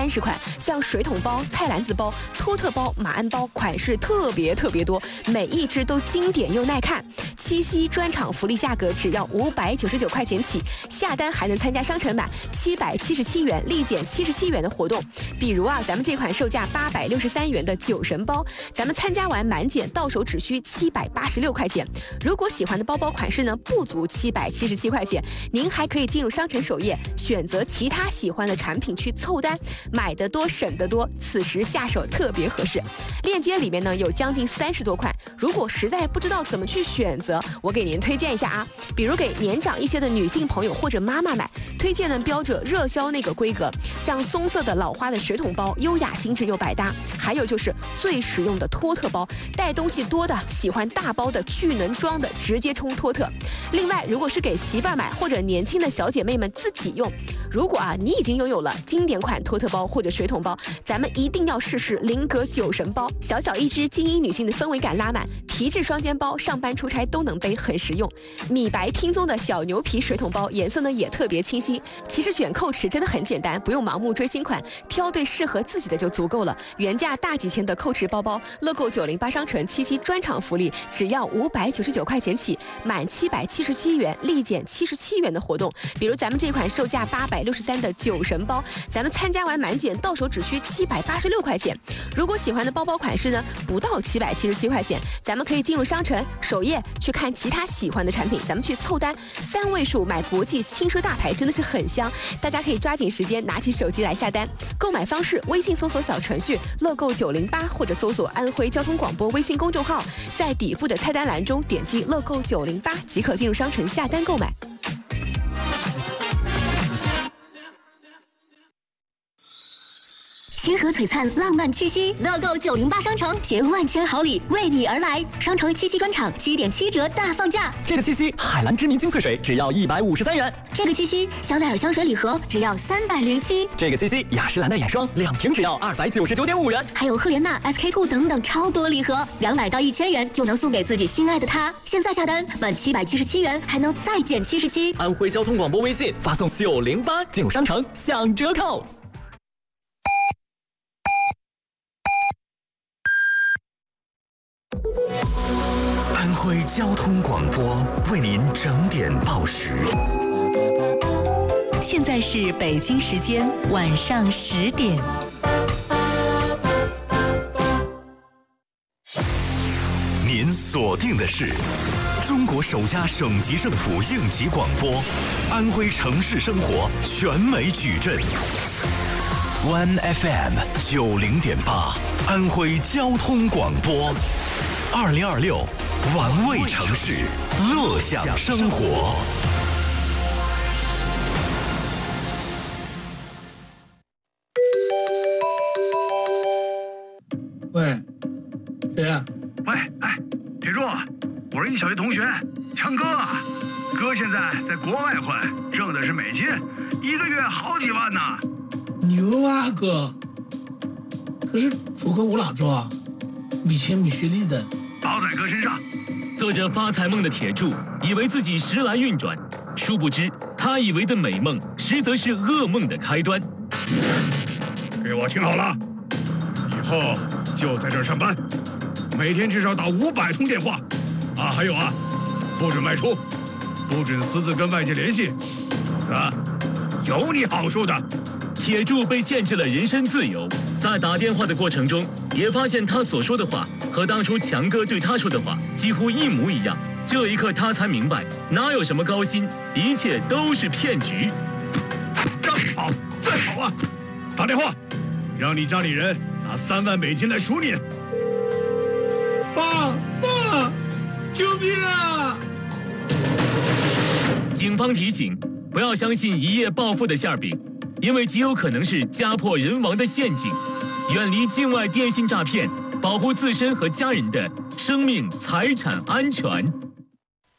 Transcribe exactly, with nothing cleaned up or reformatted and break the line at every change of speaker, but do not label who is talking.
三十款，像水桶包、菜篮子包、托特包、马鞍包，款式特别特别多，每一只都经典又耐看。七夕专场福利价格只要五百九十九块钱起，下单还能参加商城满七百七十七元立减七十七元的活动。比如啊，咱们这款售价八百六十三元的酒神包，咱们参加完满减到手只需七百八十六块钱。如果喜欢的包包款式呢不足七百七十七块钱，您还可以进入商城首页，选择其他喜欢的产品去凑单，买得多省得多，此时下手特别合适。链接里面呢有将近三十多款，如果实在不知道怎么去选择，我给您推荐一下啊，比如给年长一些的女性朋友或者妈妈买，推荐呢标着热销那个规格，像棕色的老花的水桶包，优雅精致又百搭。还有就是最实用的托特包，带东西多的喜欢大包的巨能装的直接冲托特。另外如果是给媳妇儿买或者年轻的小姐妹们自己用，如果啊你已经拥有了经典款托特包或者水桶包，咱们一定要试试菱格酒神包，小小一只，精英女性的氛围感拉满，皮质双肩包，上班出差都能背，很实用。米白拼宗的小牛皮水桶包，颜色呢也特别清新。其实选扣尺真的很简单，不用盲目追新款，挑对适合自己的就足够了。原价大几千的扣尺包包，乐购九零八商城七夕专场福利只要五百九十九块钱起，满七百七十七元立减七十七元的活动。比如咱们这款售价八百六十三的酒神包，咱们参加完满减到手只需七百八十六块钱。如果喜欢的包包款式呢不到七百七十七块钱，咱们可以进入商城首页去看其他喜欢的产品，咱们去凑单，三位数买国际轻奢大牌真的是很香，大家可以抓紧时间拿起手机来下单。购买方式：微信搜索小程序乐购九零八，或者搜索安徽交通广播微信公众号，在底部的菜单栏中点击乐购九零八即可进入商城下单购买。
星河璀璨，浪漫气息，乐购九零八商城携万千好礼为你而来。商城七夕专场七点七折大放价，
这个七夕海蓝知名精粹水只要一百五十三元，
这个七夕香奈儿香水礼盒只要三百零七，
这个七夕雅诗兰黛眼霜两瓶只要二百九十九点五元，
还有赫莲娜、S K two 等等超多礼盒，两百到一千元就能送给自己心爱的他。现在下单满七百七十七元还能再减七十七。
安徽交通广播微信发送九零八进入商城享折扣。
安徽交通广播为您整点报时。
现在是北京时间晚上十点。
您锁定的是中国首家省级政府应急广播，安徽城市生活全美矩阵。One F M 九零点八，安徽交通广播。二零二六，玩味城市，乐享生活。
喂，谁呀？
喂，哎，铁柱，我是你小学同学，强哥。哥现在在国外混，挣的是美金，一个月好几万呢。
牛啊，哥！可是出口我哪做啊？没钱没学历的。
包在哥身上。
做着发财梦的铁柱，以为自己时来运转，殊不知他以为的美梦，实则是噩梦的开端。
给我听好了，以后就在这儿上班，每天至少打五百通电话。啊，还有啊，不准外出，不准私自跟外界联系。这有你好处的。
铁柱被限制了人身自由，在打电话的过程中，也发现他所说的话和当初强哥对他说的话几乎一模一样。这一刻他才明白，哪有什么高薪，一切都是骗局。
让你跑，再跑啊！打电话，让你家里人拿三万美金来赎你。
爸爸，救命啊！
警方提醒，不要相信一夜暴富的馅饼，因为极有可能是家破人亡的陷阱。远离境外电信诈骗，保护自身和家人的生命财产安全。